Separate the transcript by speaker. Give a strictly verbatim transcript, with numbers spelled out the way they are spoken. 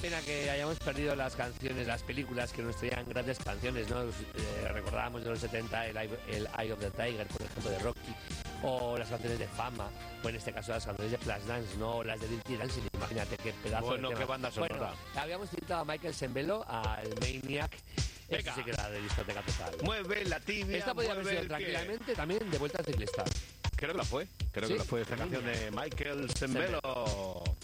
Speaker 1: pena que hayamos perdido las canciones, las películas que nos traían grandes canciones, ¿no? Eh, recordábamos de los setenta el, el Eye of the Tiger, por ejemplo, de Rocky, o las canciones de Fama, o en este caso las canciones de Flashdance, ¿no? O las de Dirty Dancing, imagínate qué pedazo
Speaker 2: bueno,
Speaker 1: de tema.
Speaker 2: qué banda sonora.
Speaker 1: Bueno, habíamos citado a Michael Sembello, al Maniac. Esta sí que era de discoteca total.
Speaker 2: Mueve la tibia.
Speaker 1: Esta podría haber sido tranquilamente que... también de vueltas de Cristal.
Speaker 2: Creo que la fue. Creo
Speaker 1: ¿Sí?
Speaker 2: que la fue esta canción de Michael Sembello.